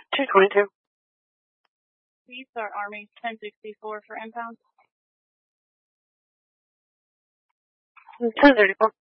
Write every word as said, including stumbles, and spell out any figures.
two twenty-two. These are Army ten sixty-four for impound. ten thirty-four.